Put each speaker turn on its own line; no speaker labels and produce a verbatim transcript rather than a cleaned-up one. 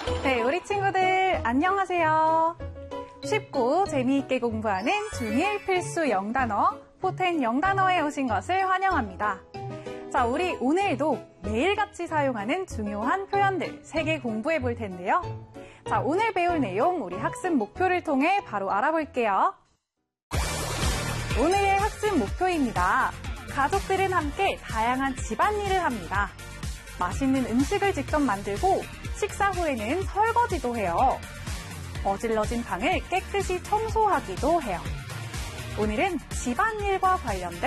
네, 우리 친구들 안녕하세요. 쉽고 재미있게 공부하는 중일 필수 영단어 포텐 영단어에 오신 것을 환영합니다. 자, 우리 오늘도 매일같이 사용하는 중요한 표현들 세 개 공부해 볼 텐데요. 자, 오늘 배울 내용 우리 학습 목표를 통해 바로 알아볼게요. 오늘의 학습 목표입니다. 가족들은 함께 다양한 집안일을 합니다. 맛있는 음식을 직접 만들고 식사 후에는 설거지도 해요. 어질러진 방을 깨끗이 청소하기도 해요. 오늘은 집안일과 관련된